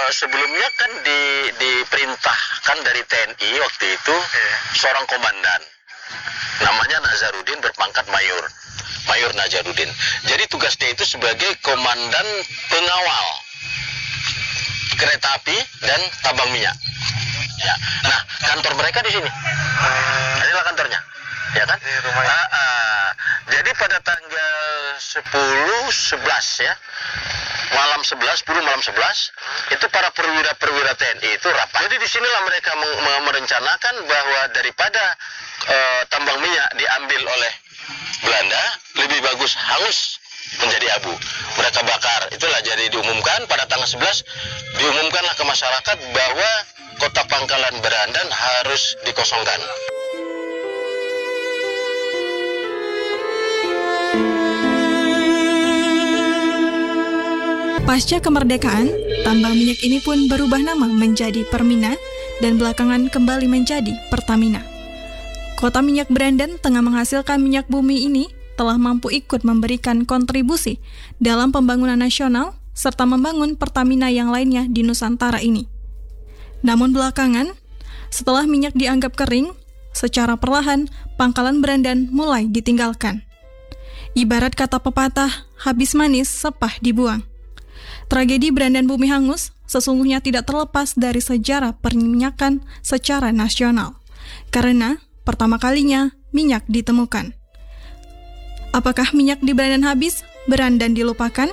sebelumnya kan diperintahkan dari TNI waktu itu seorang komandan, namanya Nazarudin, berpangkat mayor, Mayor Nazarudin. Jadi tugas dia itu sebagai komandan pengawal kereta api dan tambang minyak. Ya. Nah, kantor mereka di sini. Inilah kantornya, ya kan? Jadi pada tanggal 10/11 ya, malam 11, 10 malam 11, itu para perwira-perwira TNI itu rapat. Jadi disinilah mereka merencanakan bahwa daripada tambang minyak diambil oleh Belanda, lebih bagus hangus menjadi abu. Mereka bakar. Itulah jadi diumumkan pada tanggal 11, diumumkanlah ke masyarakat bahwa kota Pangkalan Berandan harus dikosongkan. Pasca kemerdekaan, tambang minyak ini pun berubah nama menjadi Permina dan belakangan kembali menjadi Pertamina. Kota minyak Berandan tengah menghasilkan minyak bumi ini telah mampu ikut memberikan kontribusi dalam pembangunan nasional serta membangun Pertamina yang lainnya di Nusantara ini. Namun belakangan, setelah minyak dianggap kering, secara perlahan Pangkalan Berandan mulai ditinggalkan. Ibarat kata pepatah, habis manis sepah dibuang. Tragedi Berandan Bumi Hangus sesungguhnya tidak terlepas dari sejarah perminyakan secara nasional, karena pertama kalinya minyak ditemukan. Apakah minyak di Berandan habis, Berandan dilupakan?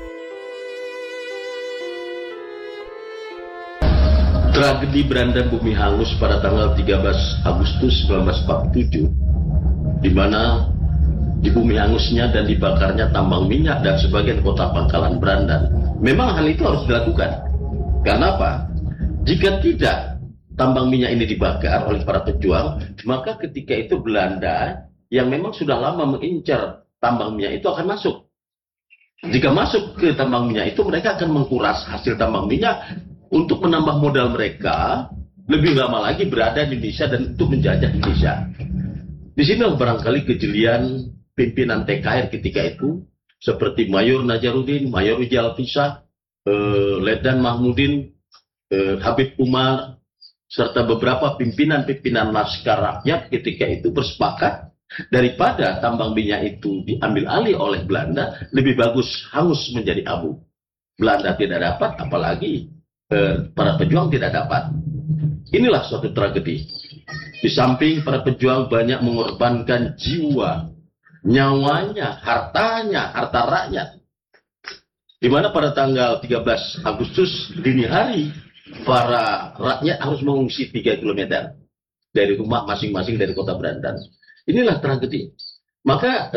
Tragedi Berandan Bumi Hangus pada tanggal 13 Agustus 1947, di mana di bumi hangusnya dan dibakarnya tambang minyak dan sebagian kota Pangkalan Berandan. Memang hal itu harus dilakukan. Karena apa? Jika tidak tambang minyak ini dibakar oleh para pejuang, maka ketika itu Belanda yang memang sudah lama mengincar tambang minyak itu akan masuk. Jika masuk ke tambang minyak itu, mereka akan mengkuras hasil tambang minyak untuk menambah modal mereka lebih lama lagi berada di Indonesia dan untuk menjajah Indonesia. Di sini barangkali kejelian pimpinan TKR ketika itu, seperti Mayor Nazarudin, Mayor Wijal Pisah, Letnan Mahmudin, Habib Umar, serta beberapa pimpinan-pimpinan Laskar Rakyat ketika itu bersepakat, daripada tambang minyak itu diambil alih oleh Belanda, lebih bagus hangus menjadi abu. Belanda tidak dapat, apalagi para pejuang tidak dapat. Inilah suatu tragedi. Di samping para pejuang banyak mengorbankan jiwa, nyawanya, hartanya, harta rakyat. Di mana pada tanggal 13 Agustus dini hari, para rakyat harus mengungsi 3 km dari rumah masing-masing dari kota Berandan. Inilah tragedi. Maka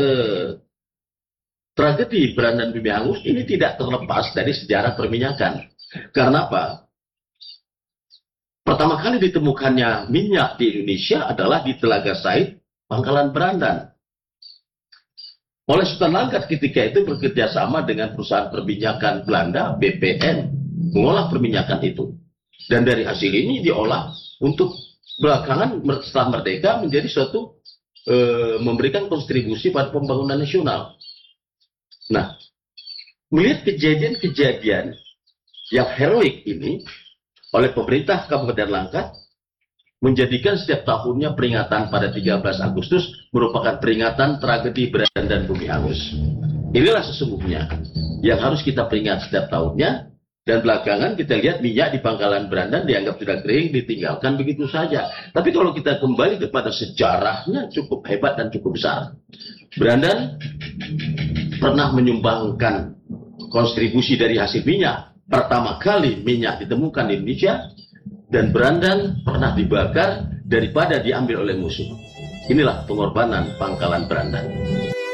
tragedi Berandan Bumi Hangus ini tidak terlepas dari sejarah perminyakan. Karena apa? Pertama kali ditemukannya minyak di Indonesia adalah di Telaga Said, Pangkalan Berandan. Oleh Sultan Langkat ketika itu bekerja sama dengan perusahaan perminyakan Belanda, BPN, mengolah perminyakan itu. Dan dari hasil ini diolah untuk belakangan setelah merdeka menjadi suatu memberikan kontribusi pada pembangunan nasional. Nah, melihat kejadian-kejadian yang heroik ini oleh pemerintah Kabupaten Langkat, menjadikan setiap tahunnya peringatan pada 13 Agustus merupakan peringatan tragedi Berandan Bumi Hangus. Inilah sesungguhnya yang harus kita peringat setiap tahunnya, dan belakangan kita lihat minyak di Pangkalan Berandan dianggap sudah kering, ditinggalkan begitu saja. Tapi kalau kita kembali kepada sejarahnya cukup hebat dan cukup besar. Berandan pernah menyumbangkan kontribusi dari hasil minyak. Pertama kali minyak ditemukan di Indonesia, dan Berandan pernah dibakar daripada diambil oleh musuh. Inilah pengorbanan Pangkalan Berandan.